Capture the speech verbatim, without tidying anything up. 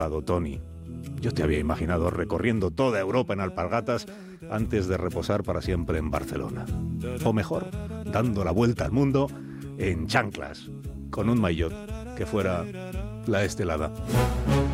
Tony. Yo te había imaginado recorriendo toda Europa en alpargatas antes de reposar para siempre en Barcelona. O mejor, dando la vuelta al mundo en chanclas, con un maillot que fuera la estelada.